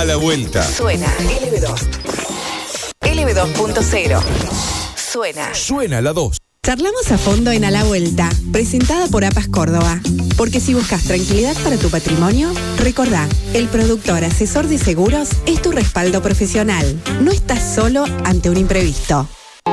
A la vuelta. Suena LB2. LB2.0. Suena La 2. Charlamos a fondo en A la Vuelta, presentada por APAS Córdoba. Porque si buscas tranquilidad para tu patrimonio, recordá, el productor asesor de seguros es tu respaldo profesional. No estás solo ante un imprevisto.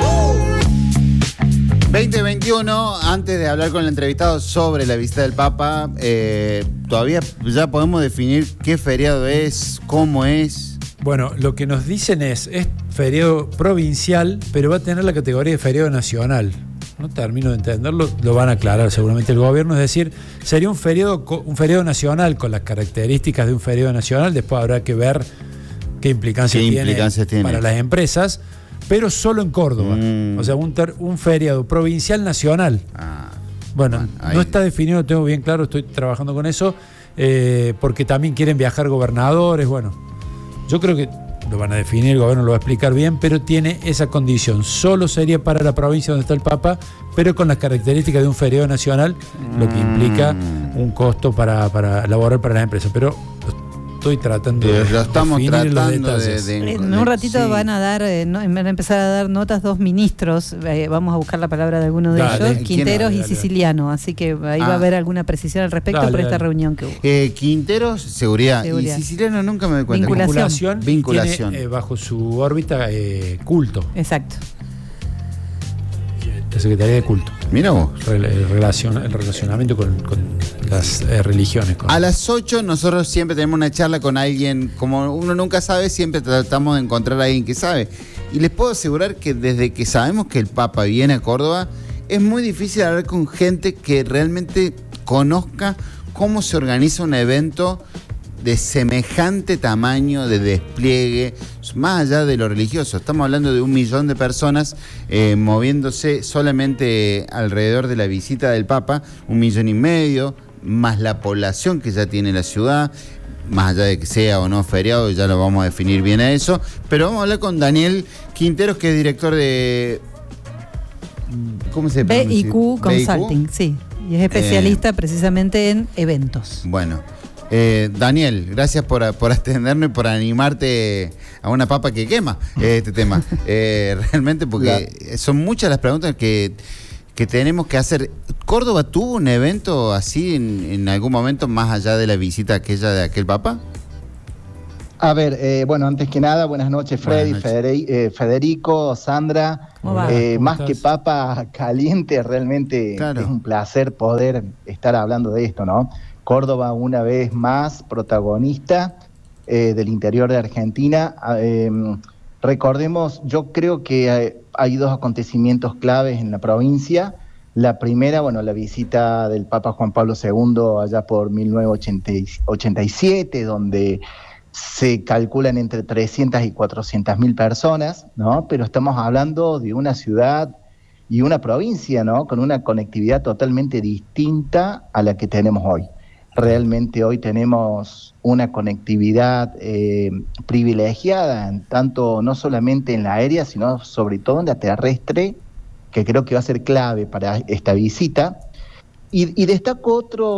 2021, antes de hablar con el entrevistado sobre la visita del Papa, todavía ya podemos definir qué feriado es, cómo es. Bueno, lo que nos dicen es feriado provincial, pero va a tener la categoría de feriado nacional. No termino de entenderlo, lo van a aclarar seguramente el gobierno, es decir, sería un feriado nacional con las características de un feriado nacional, después habrá que ver qué implicancias tiene para las empresas, pero solo en Córdoba, o sea, un feriado provincial nacional. Bueno, no está definido, lo tengo bien claro, estoy trabajando con eso, porque también quieren viajar gobernadores, bueno, yo creo que lo van a definir, el gobierno lo va a explicar bien, pero tiene esa condición. Solo sería para la provincia donde está el Papa, pero con las características de un feriado nacional, lo que implica un costo para laboral para las empresas. Pero estoy tratando de lo estamos definir tratando los detalles. En un ratito van a dar, van a empezar a dar notas dos ministros, vamos a buscar la palabra de alguno de ellos, Quinteros y Siciliano, así que ahí va a haber alguna precisión al respecto por esta reunión que hubo. Quinteros, seguridad, y Siciliano nunca me doy cuenta. Vinculación. Tiene, bajo su órbita, culto. Exacto. La Secretaría de Culto. Mira vos. El relacionamiento con las religiones. A las 8 nosotros siempre tenemos una charla con alguien, como uno nunca sabe, siempre tratamos de encontrar a alguien que sabe. Y les puedo asegurar que desde que sabemos que el Papa viene a Córdoba, es muy difícil hablar con gente que realmente conozca cómo se organiza un evento de semejante tamaño de despliegue, más allá de lo religioso. Estamos hablando de 1 millón de personas moviéndose solamente alrededor de la visita del Papa, 1,5 millones, más la población que ya tiene la ciudad, más allá de que sea o no feriado, ya lo vamos a definir bien a eso. Pero vamos a hablar con Daniel Quinteros, que es director de... ¿Cómo se pronuncia? BIQ Consulting, sí. Y es especialista precisamente en eventos. Bueno. Daniel, gracias por atendernos y por animarte a una papa que quema este tema. Realmente, porque son muchas las preguntas que tenemos que hacer. ¿Córdoba tuvo un evento así en algún momento más allá de la visita aquella de aquel papa? A ver, bueno, antes que nada, buenas noches, Freddy, Federico, Sandra. Más que papa caliente, realmente es un placer poder estar hablando de esto, ¿no? Córdoba una vez más protagonista del interior de Argentina. Recordemos, yo creo que hay dos acontecimientos claves en la provincia. La primera, bueno, la visita del Papa Juan Pablo II allá por 1987, donde se calculan entre 300 y 400 mil personas, ¿no? Pero estamos hablando de una ciudad y una provincia, ¿no? Con una conectividad totalmente distinta a la que tenemos hoy. Realmente hoy tenemos una conectividad privilegiada, tanto no solamente en la aérea, sino sobre todo en la terrestre, que creo que va a ser clave para esta visita. Y destaco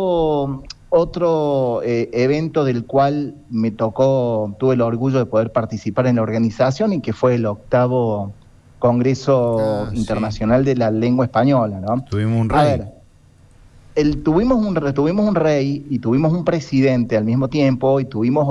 otro evento del cual tuve el orgullo de poder participar en la organización, y que fue el 8º Congreso Internacional de la Lengua Española, ¿no? Tuvimos un rey. A ver, tuvimos un rey y tuvimos un presidente al mismo tiempo, y tuvimos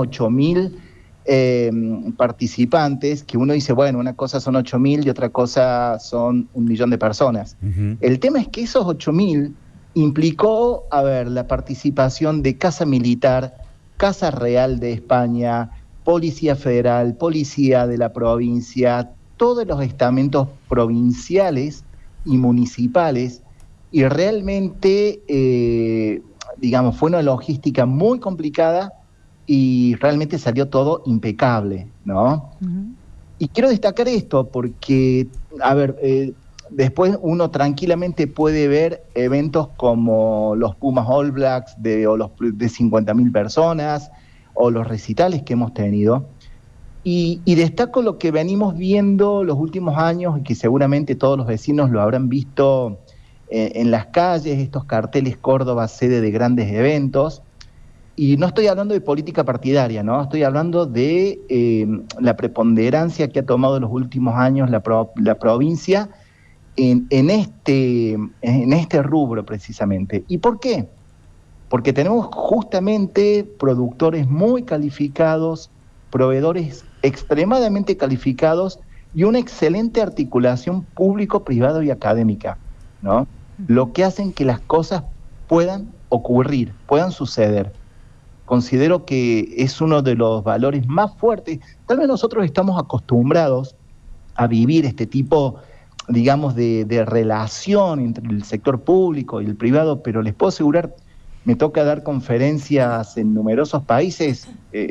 8.000 participantes, que uno dice, bueno, una cosa son 8.000 y otra cosa son 1 millón de personas. El tema es que esos 8.000 implicó, la participación de Casa Militar, Casa Real de España, Policía Federal, Policía de la provincia, todos los estamentos provinciales y municipales. Y realmente, fue una logística muy complicada y realmente salió todo impecable, ¿no? Y quiero destacar esto porque, después uno tranquilamente puede ver eventos como los Pumas All Blacks de 50.000 personas, o los recitales que hemos tenido. Y destaco lo que venimos viendo los últimos años, y que seguramente todos los vecinos lo habrán visto en las calles, estos carteles Córdoba, sede de grandes eventos, Y no estoy hablando de política partidaria, ¿no? Estoy hablando de la preponderancia que ha tomado en los últimos años la provincia en este rubro precisamente. ¿Y por qué? Porque tenemos justamente productores muy calificados, proveedores extremadamente calificados y una excelente articulación público, privado y académica, ¿no? Lo que hacen que las cosas puedan ocurrir, puedan suceder. Considero que es uno de los valores más fuertes. Tal vez nosotros estamos acostumbrados a vivir este tipo, digamos, de relación entre el sector público y el privado, pero les puedo asegurar, me toca dar conferencias en numerosos países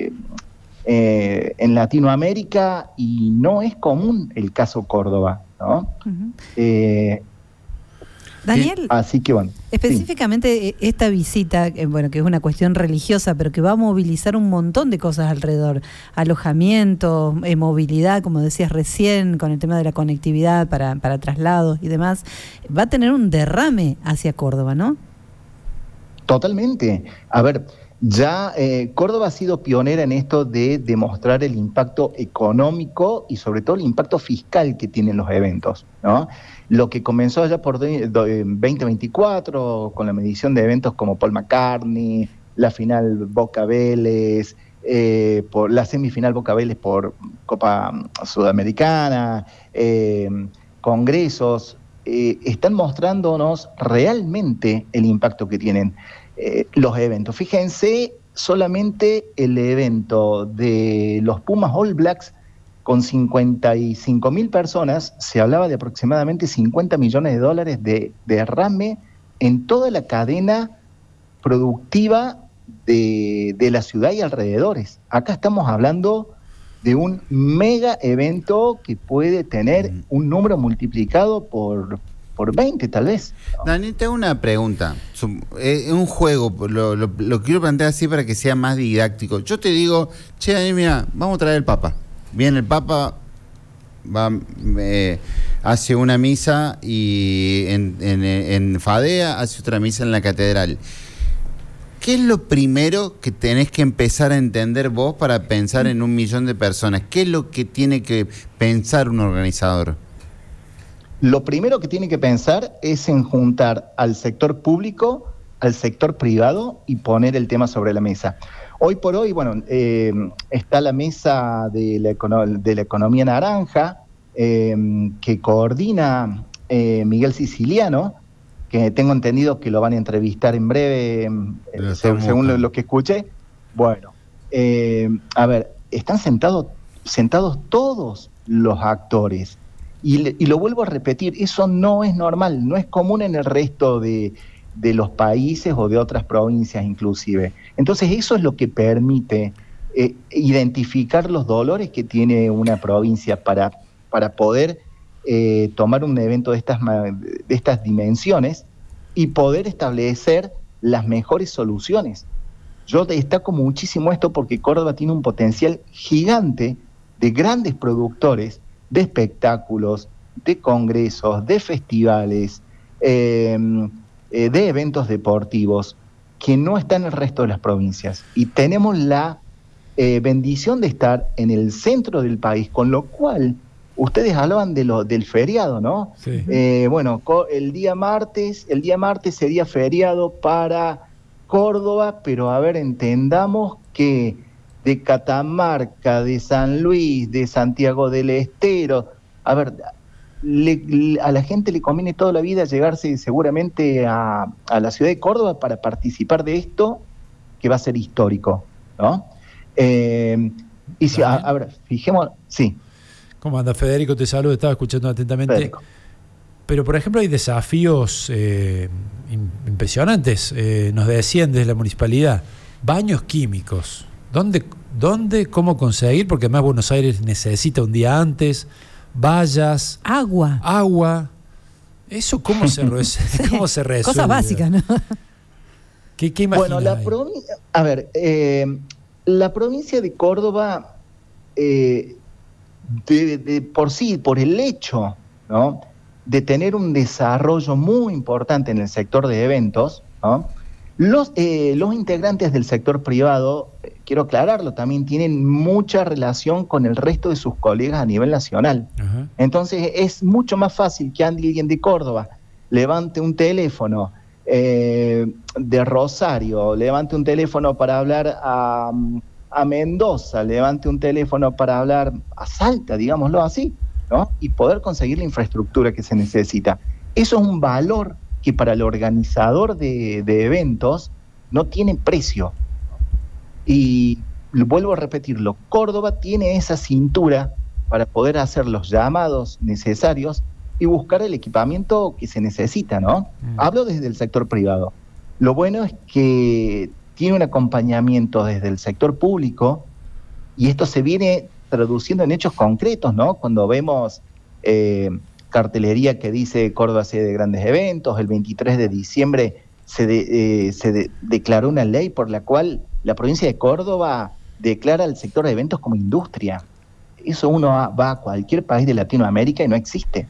en Latinoamérica y no es común el caso Córdoba, ¿no? Daniel, así que bueno. Específicamente esta visita, bueno, que es una cuestión religiosa, pero que va a movilizar un montón de cosas alrededor, alojamiento, movilidad, como decías recién, con el tema de la conectividad para traslados y demás, va a tener un derrame hacia Córdoba, ¿no? Totalmente. A ver, ya Córdoba ha sido pionera en esto de demostrar el impacto económico y sobre todo el impacto fiscal que tienen los eventos, ¿no? Lo que comenzó allá por 2024 con la medición de eventos como Paul McCartney, la final Boca Vélez, por la semifinal Boca Vélez por Copa Sudamericana, congresos, están mostrándonos realmente el impacto que tienen los eventos. Fíjense, solamente el evento de los Pumas All Blacks con 55.000 personas, se hablaba de aproximadamente $50 millones de derrame en toda la cadena productiva de la ciudad y alrededores. Acá estamos hablando de un mega evento que puede tener un número multiplicado por 20 tal vez. Dani, te hago una pregunta. Un juego, lo quiero plantear así para que sea más didáctico. Yo te digo, che, Dani, mira, vamos a traer el Papa. Viene el Papa, hace una misa y en Fadea, hace otra misa en la catedral. ¿Qué es lo primero que tenés que empezar a entender vos para pensar en 1 millón de personas? ¿Qué es lo que tiene que pensar un organizador? Lo primero que tiene que pensar es en juntar al sector público, al sector privado y poner el tema sobre la mesa. Hoy por hoy, bueno, está la mesa de la economía naranja que coordina Miguel Siciliano, que tengo entendido que lo van a entrevistar en breve, según lo que escuché. Bueno, a ver, están sentados todos los actores. Y lo vuelvo a repetir, eso no es normal, no es común en el resto de los países o de otras provincias inclusive. Entonces eso es lo que permite identificar los dolores que tiene una provincia para poder tomar un evento de estas dimensiones y poder establecer las mejores soluciones. Yo destaco muchísimo esto porque Córdoba tiene un potencial gigante de grandes productores de espectáculos, de congresos, de festivales, de eventos deportivos que no están en el resto de las provincias. Y tenemos la bendición de estar en el centro del país, con lo cual ustedes hablaban del feriado, ¿no? Sí. Bueno, el día martes sería feriado para Córdoba, pero a ver, entendamos que de Catamarca, de San Luis, de Santiago del Estero, a ver, a la gente le conviene toda la vida llegarse seguramente a la ciudad de Córdoba para participar de esto que va a ser histórico, ¿no? Y si, a ver, fijemos, sí. ¿Cómo anda, Federico? Te saludo, estaba escuchando atentamente. Federico. Pero, por ejemplo, hay desafíos impresionantes, nos decían desde la municipalidad, baños químicos. ¿Dónde, cómo conseguir? Porque además Buenos Aires necesita un día antes, vallas, agua. ¿Eso cómo se resuelve? Cosas básicas, ¿no? ¿Qué imaginas? Bueno, la provincia de Córdoba, por sí, por el hecho, ¿no?, de tener un desarrollo muy importante en el sector de eventos, ¿no?, Los integrantes del sector privado, quiero aclararlo, también tienen mucha relación con el resto de sus colegas a nivel nacional. Uh-huh. Entonces es mucho más fácil que alguien de Córdoba levante un teléfono de Rosario, levante un teléfono para hablar a Mendoza, levante un teléfono para hablar a Salta, digámoslo así, ¿no? Y poder conseguir la infraestructura que se necesita. Eso es un valor que para el organizador de eventos no tiene precio. Y vuelvo a repetirlo, Córdoba tiene esa cintura para poder hacer los llamados necesarios y buscar el equipamiento que se necesita, ¿no? Hablo desde el sector privado. Lo bueno es que tiene un acompañamiento desde el sector público y esto se viene traduciendo en hechos concretos, ¿no? Cuando vemos cartelería que dice Córdoba sede de grandes eventos, el 23 de diciembre se declaró una ley por la cual la provincia de Córdoba declara el sector de eventos como industria. Eso uno va a cualquier país de Latinoamérica y no existe.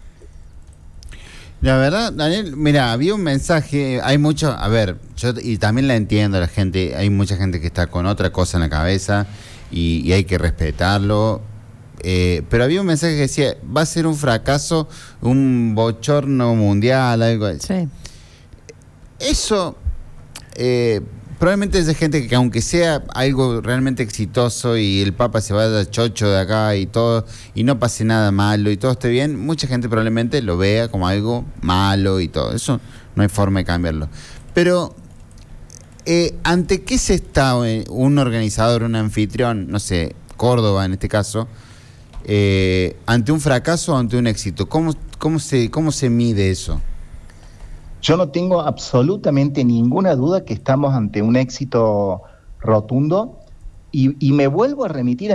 La verdad, Daniel, mira, había un mensaje, hay mucho, a ver, yo y también la entiendo la gente, hay mucha gente que está con otra cosa en la cabeza y hay que respetarlo, pero había un mensaje que decía, va a ser un fracaso, un bochorno mundial, algo así. Sí. Eso, probablemente es de gente que aunque sea algo realmente exitoso y el Papa se vaya chocho de acá y todo, y no pase nada malo y todo esté bien, mucha gente probablemente lo vea como algo malo y todo. Eso no hay forma de cambiarlo. Pero, ¿ante qué se está un organizador, un anfitrión, no sé, Córdoba en este caso, ante un fracaso o ante un éxito? ¿Cómo se mide eso? Yo no tengo absolutamente ninguna duda que estamos ante un éxito rotundo y me vuelvo a remitir a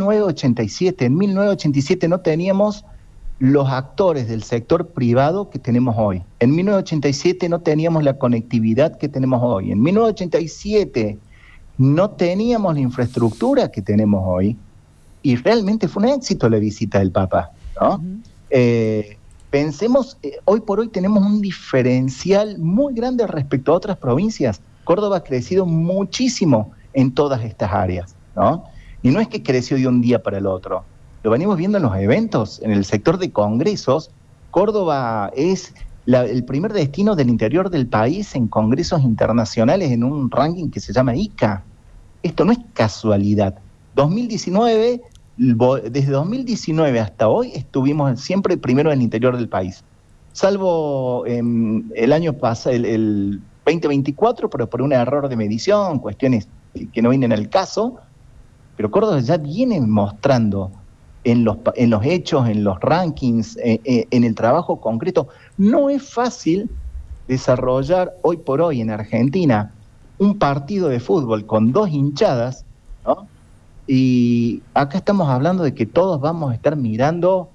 1987. En 1987 no teníamos los actores del sector privado que tenemos hoy. En 1987 no teníamos la conectividad que tenemos hoy. En 1987 no teníamos la infraestructura que tenemos hoy y realmente fue un éxito la visita del Papa, ¿no? Uh-huh. Pensemos, hoy por hoy tenemos un diferencial muy grande respecto a otras provincias. Córdoba ha crecido muchísimo en todas estas áreas, ¿no? Y no es que creció de un día para el otro. Lo venimos viendo en los eventos, en el sector de congresos. Córdoba es el primer destino del interior del país en congresos internacionales en un ranking que se llama ICA. Esto no es casualidad. 2019... Desde 2019 hasta hoy estuvimos siempre primero en el interior del país, salvo el año pasado, el 2024, pero por un error de medición, cuestiones que no vienen al caso, pero Córdoba ya viene mostrando en los hechos, en los rankings, en el trabajo concreto. No es fácil desarrollar hoy por hoy en Argentina un partido de fútbol con 2 hinchadas, ¿no? Y acá estamos hablando de que todos vamos a estar mirando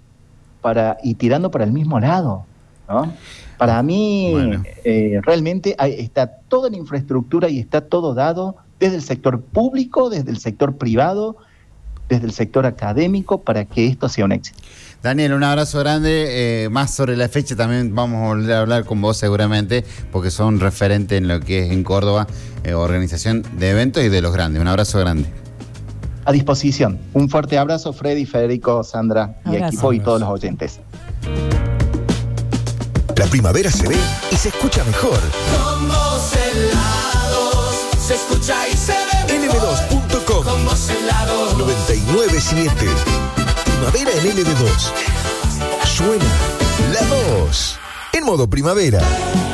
y tirando para el mismo lado, ¿no? Para mí, bueno, realmente está toda la infraestructura y está todo dado desde el sector público, desde el sector privado, desde el sector académico, para que esto sea un éxito. Daniel, un abrazo grande. Más sobre la fecha también vamos a volver a hablar con vos seguramente, porque son referentes en lo que es en Córdoba, organización de eventos y de los grandes. Un abrazo grande. A disposición. Un fuerte abrazo, Freddy, Federico, Sandra y equipo y todos los oyentes. La primavera se ve y se escucha mejor. Con Voz Helados se escucha y se ve mejor. LB2.com. Con Voz Helados 99.7. Primavera en LB2. Suena la 2. En modo primavera.